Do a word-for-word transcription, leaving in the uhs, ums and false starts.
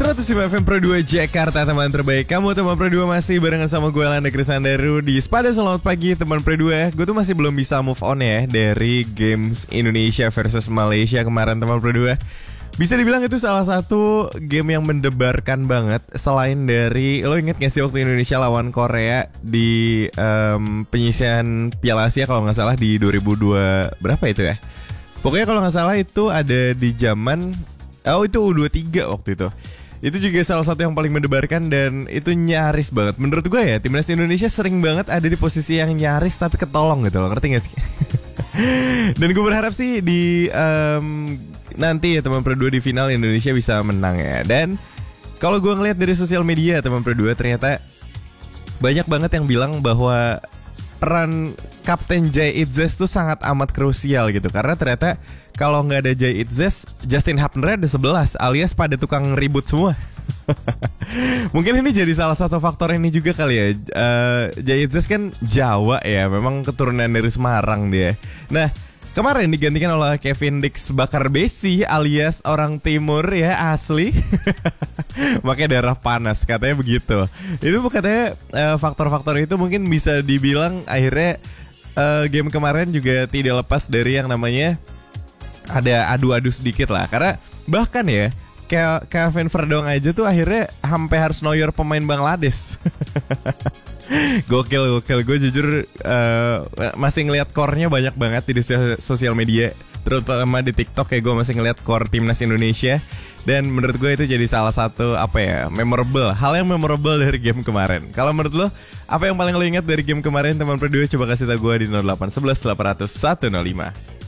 seratus lima F M Pro dua Jakarta, teman terbaik kamu. Teman Pro dua masih barengan sama gue, Landa Krisandaru di Spada. Selamat pagi teman Pro dua. Gue tuh masih belum bisa move on ya dari games Indonesia versus Malaysia kemarin, teman Pro dua. Bisa dibilang itu salah satu game yang mendebarkan banget. Selain dari, lo inget gak sih waktu Indonesia lawan Korea di um, penyisihan Piala Asia kalau gak salah di dua ribu dua berapa itu ya. Pokoknya kalau gak salah itu ada di zaman, oh itu U dua puluh tiga waktu itu. Itu juga salah satu yang paling mendebarkan dan itu nyaris banget. Menurut gue ya, timnas Indonesia sering banget ada di posisi yang nyaris tapi ketolong gitu loh, ngerti gak sih? Dan gue berharap sih di um, nanti ya teman Pro dua di final Indonesia bisa menang ya. Dan kalau gue ngeliat dari sosial media teman Pro dua, ternyata banyak banget yang bilang bahwa peran Kapten Jay Itzes tuh sangat amat krusial gitu. Karena ternyata kalau nggak ada Jay Itzes, Justin Hapner ada sebelas, alias pada tukang ribut semua. Mungkin ini jadi salah satu faktor ini juga kali ya. uh, Jay Itzes kan Jawa ya, memang keturunan dari Semarang dia. Nah, kemarin digantikan oleh Kevin Dix Bakar Besi alias orang timur ya, asli. Makanya darah panas, katanya begitu. Itu katanya uh, faktor-faktor itu mungkin bisa dibilang akhirnya uh, game kemarin juga tidak lepas dari yang namanya ada adu-adu sedikit lah. Karena bahkan ya kayak Kevin Verdong aja tuh akhirnya sampai harus noyor pemain Bangladesh. Gokil, gokil. Gue jujur uh, masih ngeliat core-nya banyak banget di sosial media, terutama di TikTok ya. Gue masih ngeliat core timnas Indonesia. Dan menurut gue itu jadi salah satu apa ya, memorable, hal yang memorable dari game kemarin. Kalau menurut lo, apa yang paling lo ingat dari game kemarin teman Pro dua? Coba kasih tau gue di nol delapan satu satu delapan nol nol satu nol lima.